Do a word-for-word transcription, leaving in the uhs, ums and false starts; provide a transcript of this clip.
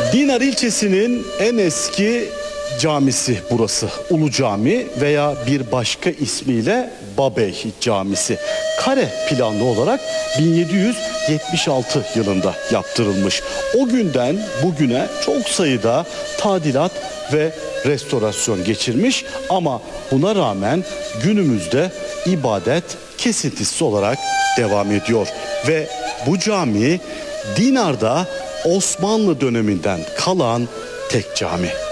Dinar ilçesinin en eski camisi burası. Ulu Cami veya bir başka ismiyle Babey Camisi. Kare planlı olarak bin yedi yüz yetmiş altı yılında yaptırılmış. O günden bugüne çok sayıda tadilat ve restorasyon geçirmiş ama buna rağmen günümüzde ibadet kesintisiz olarak devam ediyor. Ve bu cami Dinar'da Osmanlı döneminden kalan tek cami.